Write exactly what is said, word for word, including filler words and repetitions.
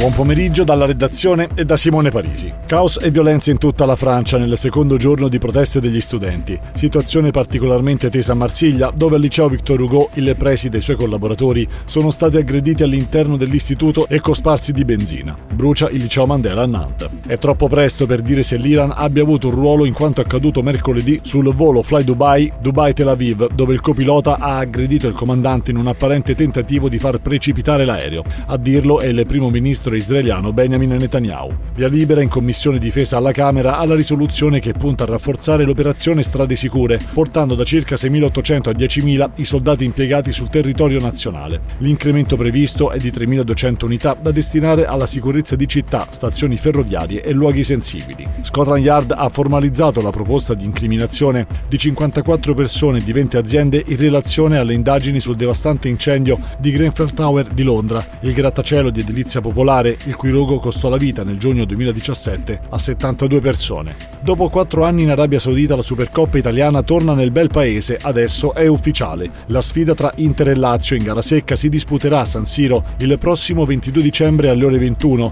Buon pomeriggio dalla redazione e da Simone Parisi. Caos e violenza in tutta la Francia nel secondo giorno di proteste degli studenti. Situazione particolarmente tesa a Marsiglia, dove al liceo Victor Hugo il preside e i suoi collaboratori sono stati aggrediti all'interno dell'istituto e cosparsi di benzina. Brucia il liceo Mandela a Nantes. È troppo presto per dire se l'Iran abbia avuto un ruolo in quanto accaduto mercoledì sul volo Fly Dubai, Dubai-Tel Aviv, dove il copilota ha aggredito il comandante in un apparente tentativo di far precipitare l'aereo. A dirlo è il primo ministro israeliano Benjamin Netanyahu. Via libera in commissione difesa alla Camera alla risoluzione che punta a rafforzare l'operazione Strade Sicure, portando da circa seimilaottocento a diecimila i soldati impiegati sul territorio nazionale. L'incremento previsto è di tremiladuecento unità da destinare alla sicurezza di città, stazioni ferroviarie e luoghi sensibili. Scotland Yard ha formalizzato la proposta di incriminazione di cinquantaquattro persone di venti aziende in relazione alle indagini sul devastante incendio di Grenfell Tower di Londra, il grattacielo di edilizia popolare il cui rogo costò la vita nel giugno duemiladiciassette a settantadue persone. Dopo quattro anni in Arabia Saudita la Supercoppa italiana torna nel bel paese, adesso è ufficiale. La sfida tra Inter e Lazio in gara secca si disputerà a San Siro il prossimo ventidue dicembre alle ore ventuno,